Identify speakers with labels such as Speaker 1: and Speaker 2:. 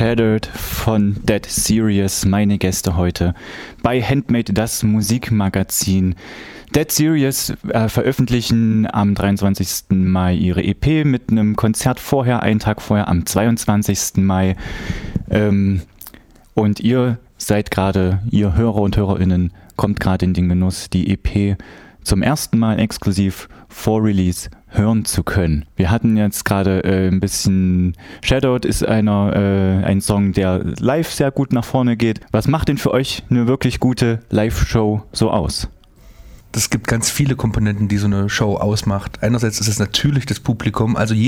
Speaker 1: Shattered von Dead Serious, meine Gäste heute bei Handmade, das Musikmagazin. Dead Serious veröffentlichen am 23. Mai ihre EP mit einem Konzert vorher, einen Tag vorher, am 22. Mai. Und ihr seid gerade, ihr Hörer und Hörerinnen, kommt gerade in den Genuss, die EP zum ersten Mal exklusiv vor Release hören zu können. Wir hatten jetzt gerade ein bisschen Shadowed ist ein Song, der live sehr gut nach vorne geht. Was macht denn für euch eine wirklich gute Live-Show so aus?
Speaker 2: Es gibt ganz viele Komponenten, die so eine Show ausmacht. Einerseits ist es natürlich das Publikum, also